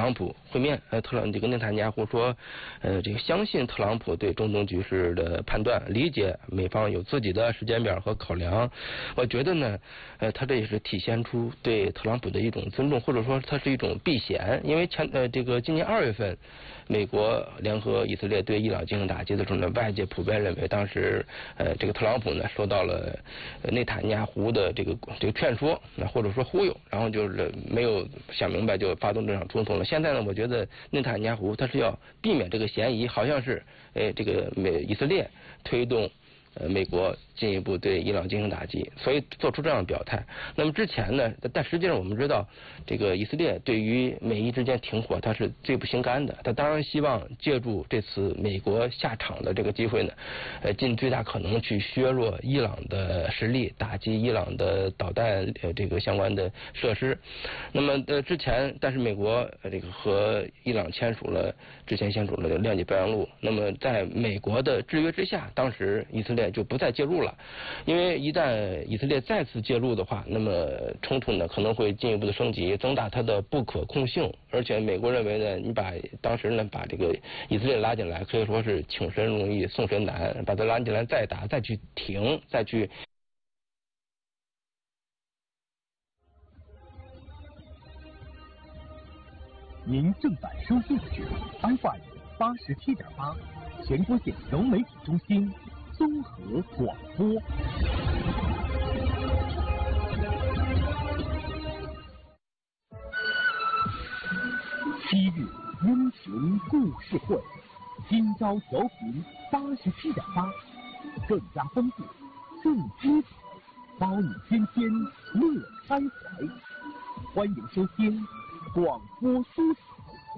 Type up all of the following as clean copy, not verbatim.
朗普会面。这个内塔尼亚胡说，这个相信特朗普对中东局势的判断，理解美方有自己的时间表和考量。我觉得呢，他这也是体现出对特朗普的一种尊重，或者说他是一种避嫌。因为这个今年2月份，美国联合以色列对伊朗进行打击的时候呢，外界普遍认为当时这个特朗普呢受到了内塔尼亚胡的这个劝说，或者说忽悠，然后就是没有想明白就发动这场冲突了。现在呢，我觉得内塔尼亚胡他是要避免这个嫌疑，好像是这个以色列推动美国进一步对伊朗进行打击，所以做出这样的表态。那么之前呢，但实际上我们知道，这个以色列对于美伊之间停火，他是最不心甘的。他当然希望借助这次美国下场的这个机会呢，尽最大可能去削弱伊朗的实力，打击伊朗的导弹这个相关的设施。那么之前，但是美国这个和伊朗之前签署了谅解备忘录。那么在美国的制约之下，当时以色列就不再介入了，因为一旦以色列再次介入的话，那么冲突呢可能会进一步的升级，增大它的不可控性。而且美国认为呢，你当时呢把这个以色列拉进来，可以说是请神容易送神难，把它拉进来再打，再去停，再去。 您正在收听的是 FM 87.8全国县融媒体中心综合广播。7日英雄故事会，今朝调频87.8，更加丰富，更精彩，包你天天乐开怀。欢迎收听广播书场。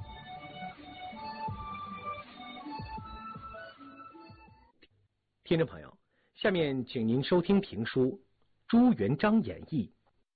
听众朋友，下面请您收听评书《朱元璋演义》。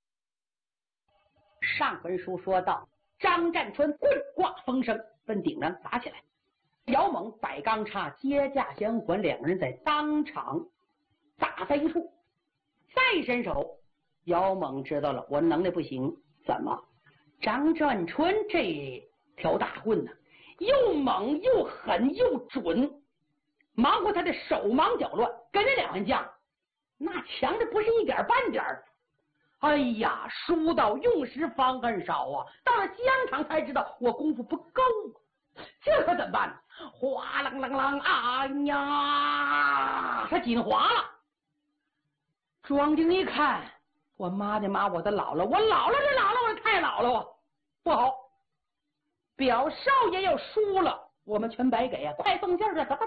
上回书说到，张占春棍挂风声奔顶上打起来，姚猛、摆钢叉接驾相还，两人在当场打在一处。再伸手，姚猛知道了我能耐不行，怎么？张占春这条大棍呢，又猛又狠又准，忙活他的手忙脚乱，跟着两员将，那强的不是一点半点儿。哎呀，书到用时方恨少啊！到了疆场才知道我功夫不够，这可怎么办？哗啷啷啷，哎呀，他紧滑了。庄丁一看，我妈的妈，我的老了，我老了，我太老了，不好！表少爷要输了，我们全白给啊！快送信儿啊！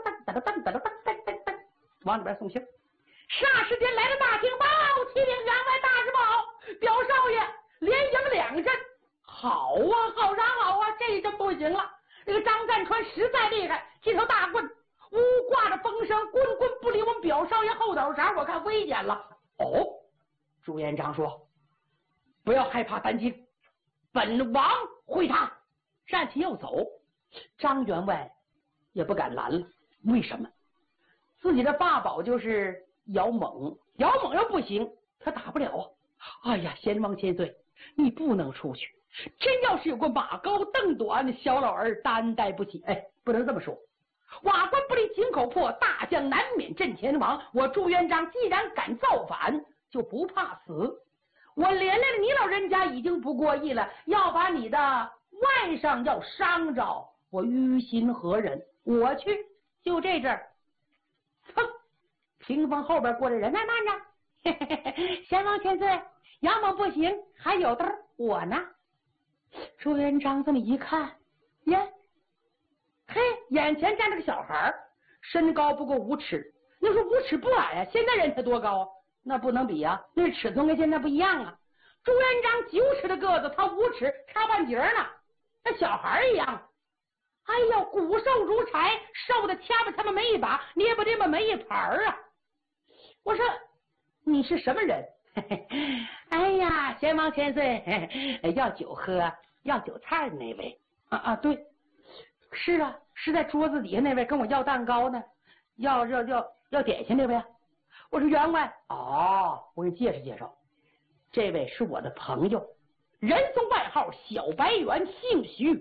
往里边送信儿。霎时间来了大情报，启禀员外大事报，表少爷连赢2阵，好啊，好上好啊，这一阵不行了。这个张占川实在厉害，这条大棍呜挂着风声，棍不离我们表少爷后头勺，我看危险了。哦，朱元璋说：“不要害怕担惊，本王会他。”站起要走，张员外也不敢拦了。为什么？自己的法宝就是姚猛，姚猛要不行，他打不了啊！哎呀，贤王千岁，你不能出去。真要是有个马高凳短，小老儿担待不起。哎，不能这么说。瓦官不离井口破，大将难免阵前亡。我朱元璋既然敢造反，就不怕死。我连累了你老人家已经不过意了，要把你的外甥要伤着，我于心何忍？我去，就这阵儿，噌，屏风后边过来人，慢着，贤王千岁，姚猛不行，还有的我呢。朱元璋这么一看，呀，嘿，眼前站着个小孩，身高不过5尺。那说5尺不矮啊，现在人才多高啊？那不能比啊，那尺寸跟现在不一样啊。朱元璋9尺的个子，他5尺，差半截呢，那小孩一样。哎呦，骨瘦如柴，瘦的掐吧他们没一把，捏吧这么没一盘啊！我说你是什么人？哎呀，贤王千岁，要酒喝，要酒菜的那位啊，对，是啊，是在桌子底下那位跟我要蛋糕呢，要点心那位。我说员外，哦，我给你介绍，这位是我的朋友，人送外号小白猿，姓徐，大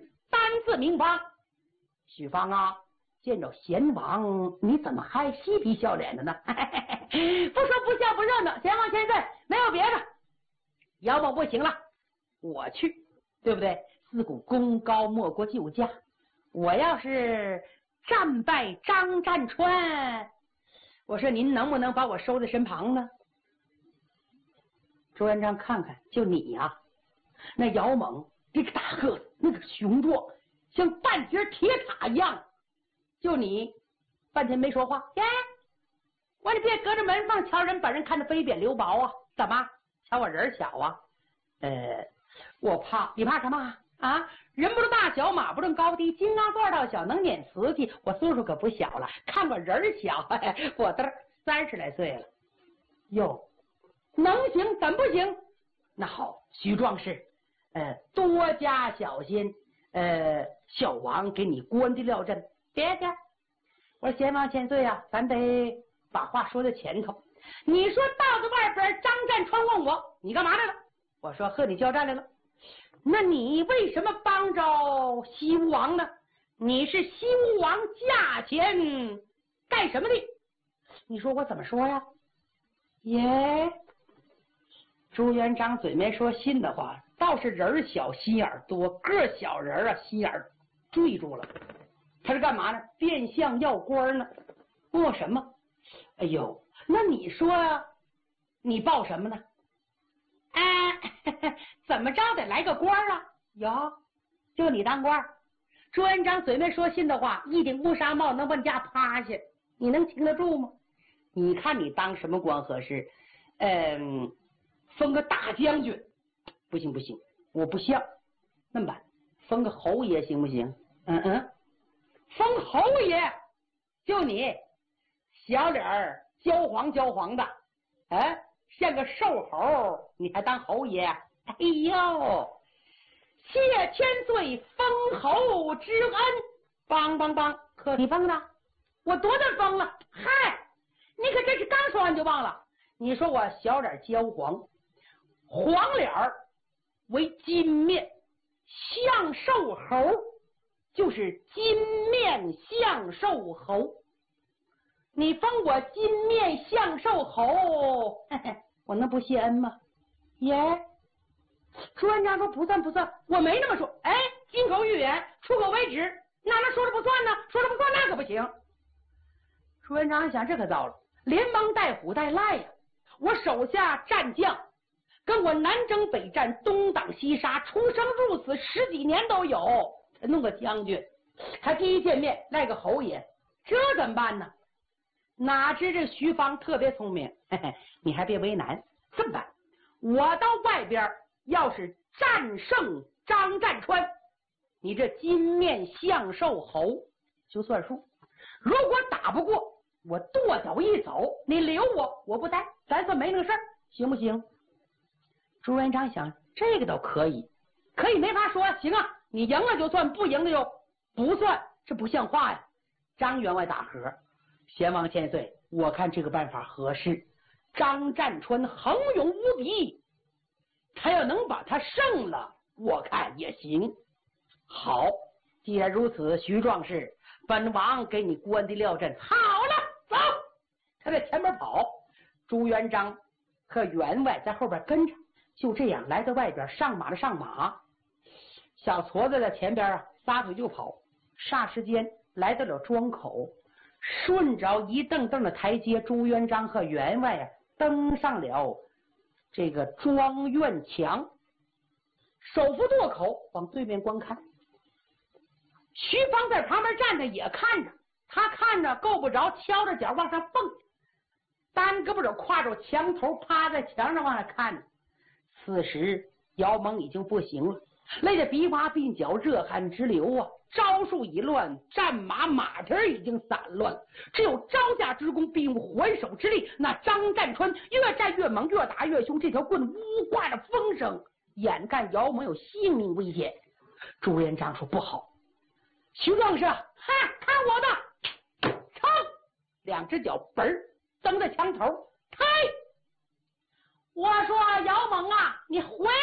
次明房。许芳啊，见着贤王，你怎么还嬉皮笑脸的呢？不说不笑不热闹，贤王千岁，没有别的。姚某不行了，我去，对不对？自古功高莫过旧家，我要是战败张占川，我说您能不能把我收在身旁呢？朱元璋看看，就你呀、那姚猛这个大个子，那个雄壮，像半截铁塔一样，就你半天没说话。耶，我说你别隔着门缝瞧人，把人看得飞扁流薄啊！怎么瞧我人小啊？我怕，你怕什么啊？人不知大小，马不论高低，金刚钻倒小，能撵瓷器。我岁数可不小了，看我人小，我都30来岁了。哟，能行怎不行？那好，徐壮士，多加小心。小王给你关的料阵，别介。我说贤王千岁啊，咱得把话说在前头。你说到在外边，张占川问我你干嘛来了？我说和你交战来了。那你为什么帮着西吴王呢？你是西吴王驾前干什么的？你说我怎么说呀？耶，朱元璋嘴没说信的话，倒是人小心眼多，个小人啊心眼坠住了。他是干嘛呢？变相要官呢。问我什么？哎呦，那你说啊，你报什么呢？怎么着得来个官啊？有，就你当官。朱元璋嘴没说信的话，一顶乌纱帽能往家趴下，你能听得住吗？你看你当什么官合适？封个大将军，不行不行，我不像。那么办，封个侯爷行不行？封侯爷，就你小脸儿焦黄焦黄的，像个瘦猴，你还当侯爷？哎呦，谢千岁封侯之恩，梆梆梆，可你封的？我多大封了？嗨，你可真是刚说完就忘了。你说我小脸焦黄，黄脸儿为金面相寿猴，就是金面相寿猴。你封我金面相寿猴，我能不谢恩吗？耶，朱元璋说不算不算，我没那么说。金口玉言，出口为止，哪能说了不算呢？说了不算那可不行。朱元璋想，这可糟了，连蒙带唬带赖呀！我手下战将跟我南征北战，东挡西杀，出生入死10几年都有，才弄个将军，他第一见面赖个侯爷，这怎么办呢？哪知这徐芳特别聪明，你还别为难，这么办？我到外边要是战胜张占川，你这金面相寿侯就算数；如果打不过，我跺脚一走，你留我不待，咱算没那个事儿，行不行？朱元璋想，这个倒可以，可以没法说，行啊，你赢了就算，不赢了就不算，这不像话呀。张员外打和，贤王千岁，我看这个办法合适。张占川横勇无敌，他要能把他胜了，我看也行。好，既然如此，徐壮士，本王给你关的料阵好了，走。他在前面跑，朱元璋和员外在后边跟着，就这样来到外边，上马的上马，小矬子在前边撒腿就跑，霎时间来到了庄口，顺着一蹬蹬的台阶，朱元璋和员外登上了这个庄院墙，手扶垛口往对面观看。徐芳在旁边站着也看着，他看着够不着，敲着脚往上蹦，单胳膊肘挎着墙头，趴在墙上往上看。此时姚蒙已经不行了，累得鼻洼鬓角，热汗直流啊！招数已乱，战马马蹄已经散乱，只有招架之功，必用还手之力。那张占川越战越猛，越打越凶，这条棍呜挂着风声，眼看姚蒙有性命危险。朱元璋说不好，徐壮士，看我的！噌，两只脚嘣蹬在墙头，开！我说姚蒙啊，你回